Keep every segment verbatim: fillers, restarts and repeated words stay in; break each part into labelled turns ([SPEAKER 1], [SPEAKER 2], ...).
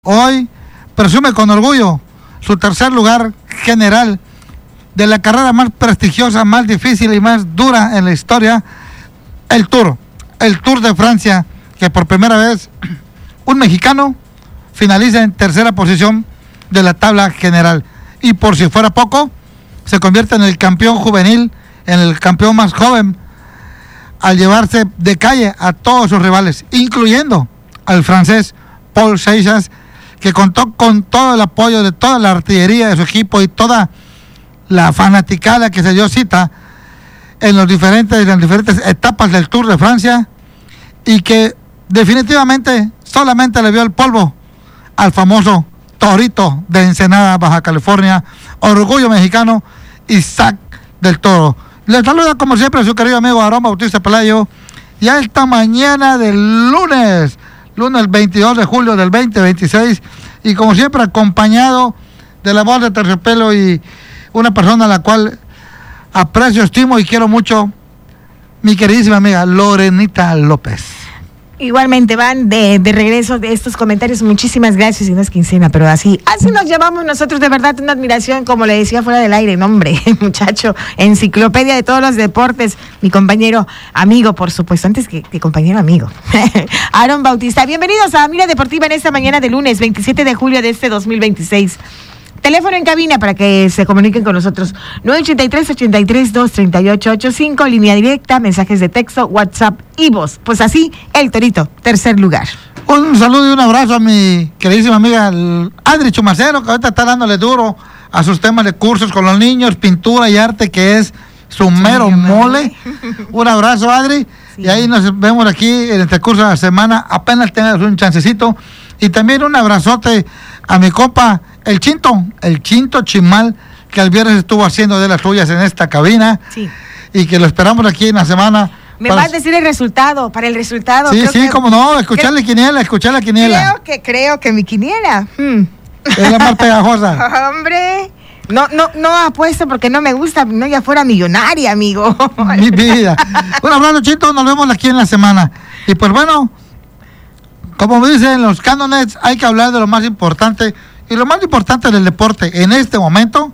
[SPEAKER 1] Hoy presume con orgullo su tercer lugar general de la carrera más prestigiosa, más difícil y más dura en la historia, el Tour, el Tour de Francia, que por primera vez un mexicano finaliza en tercera posición de la tabla general. Y por si fuera poco, se convierte en el campeón juvenil, en el campeón más joven, al llevarse de calle a todos sus rivales, incluyendo al francés Paul Seixas, que contó con todo el apoyo de toda la artillería de su equipo y toda la fanaticada que se dio cita en, los diferentes, en las diferentes etapas del Tour de Francia, y que definitivamente solamente le vio el polvo al famoso Torito de Ensenada, Baja California, orgullo mexicano, Isaac del Toro. Les saluda como siempre su querido amigo Aarón Bautista Pelayo, ya esta mañana del lunes, lunes veintidós de julio del veinte veintiséis, y como siempre acompañado de la voz de Terciopelo y una persona a la cual aprecio, estimo y quiero mucho, mi queridísima amiga Lorenita López.
[SPEAKER 2] Igualmente van de, de regreso de estos comentarios, muchísimas gracias, y no es quincena, pero así, así nos llamamos nosotros, de verdad, una admiración, como le decía fuera del aire, nombre, muchacho, enciclopedia de todos los deportes, mi compañero, amigo, por supuesto, antes que, que compañero, amigo, Aarón Bautista. Bienvenidos a Mira Deportiva en esta mañana de lunes, veintisiete de julio de este dos mil veintiséis. Teléfono en cabina para que se comuniquen con nosotros, nueve ochenta y tres, ochenta y tres, dos treinta y ocho ochenta y cinco, línea directa, mensajes de texto, WhatsApp y voz. Pues así, el Torito, tercer lugar.
[SPEAKER 1] Un saludo y un abrazo a mi queridísima amiga Adri Chumacero, que ahorita está dándole duro a sus temas de cursos con los niños, pintura y arte, que es su mero sí, mole. Un abrazo, Adri, sí. Y ahí nos vemos aquí en el transcurso de la semana, apenas tengas un chancecito. Y también un abrazote a mi compa, el Chinto, el Chinto Chimal, que el viernes estuvo haciendo de las suyas en esta cabina,
[SPEAKER 2] sí.
[SPEAKER 1] Y que lo esperamos aquí en la semana.
[SPEAKER 2] Me para... vas a decir el resultado, para el resultado.
[SPEAKER 1] Sí,
[SPEAKER 2] creo
[SPEAKER 1] sí,
[SPEAKER 2] que...
[SPEAKER 1] como no, escucharle
[SPEAKER 2] creo...
[SPEAKER 1] quiniela, escucharle quiniela.
[SPEAKER 2] Creo que, creo que mi quiniela. Hmm.
[SPEAKER 1] Es la más pegajosa.
[SPEAKER 2] Hombre, no, no, no apuesto porque no me gusta, no ya fuera millonaria, amigo.
[SPEAKER 1] Mi vida. Un abrazo, Chinto, nos vemos aquí en la semana. Y pues bueno, como me dicen los cánones, hay que hablar de lo más importante. Y lo más importante del deporte en este momento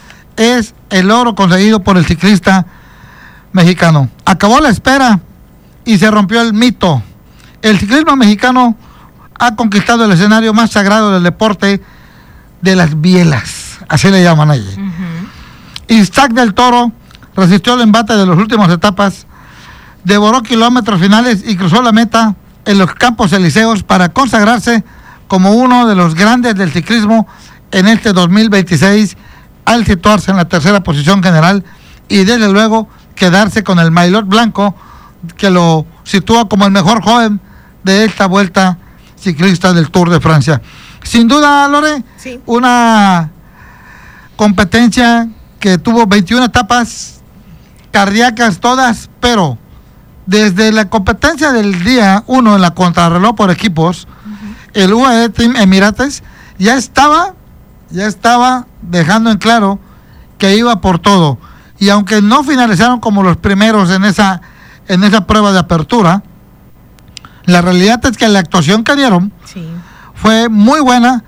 [SPEAKER 1] es el oro conseguido por el ciclista mexicano. Acabó la espera y se rompió el mito. El ciclismo mexicano ha conquistado el escenario más sagrado del deporte de las bielas, así le llaman a ella. Uh-huh. Isaac del Toro resistió el embate de las últimas etapas, devoró kilómetros finales y cruzó la meta en los Campos Elíseos para consagrarse como uno de los grandes del ciclismo en este dos mil veintiséis, al situarse en la tercera posición general y desde luego quedarse con el maillot blanco que lo sitúa como el mejor joven de esta vuelta ciclista del Tour de Francia. Sin duda, Lore,
[SPEAKER 2] sí. Una
[SPEAKER 1] competencia que tuvo veintiuna etapas cardíacas todas, pero desde la competencia del día uno en la contrarreloj por equipos, el U A E Team Emirates ya estaba, ya estaba dejando en claro que iba por todo. Y aunque no finalizaron como los primeros en esa, en esa prueba de apertura, la realidad es que la actuación que dieron
[SPEAKER 2] sí.
[SPEAKER 1] fue muy buena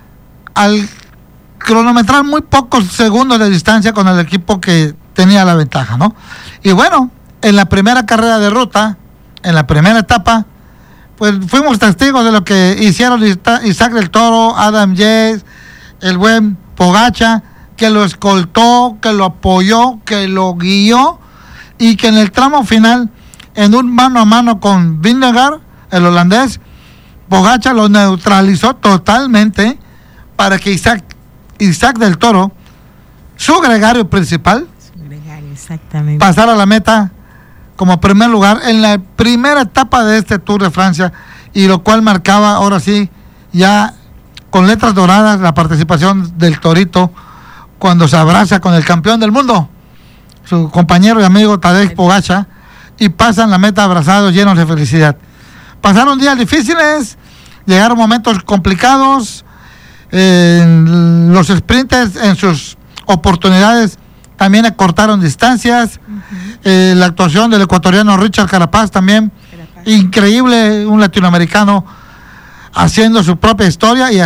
[SPEAKER 1] al cronometrar muy pocos segundos de distancia con el equipo que tenía la ventaja, ¿no? Y bueno, en la primera carrera de ruta, en la primera etapa, pues fuimos testigos de lo que hicieron Isaac del Toro, Adam Yates, el buen Pogačar, que lo escoltó, que lo apoyó, que lo guió, y que en el tramo final, en un mano a mano con Vingegaard, el holandés, Pogačar lo neutralizó totalmente para que Isaac, Isaac del Toro, su gregario principal,
[SPEAKER 2] su gregario, exactamente,
[SPEAKER 1] pasara a la meta como primer lugar en la primera etapa de este Tour de Francia, y lo cual marcaba ahora sí ya con letras doradas la participación del Torito cuando se abraza con el campeón del mundo, su compañero y amigo Tadej Pogačar, y pasan la meta abrazados, llenos de felicidad. Pasaron días difíciles, llegaron momentos complicados, eh, los sprinters en sus oportunidades también acortaron distancias. Uh-huh. eh, la actuación del ecuatoriano Richard Carapaz también, Carapaz. Increíble, un latinoamericano haciendo su propia historia y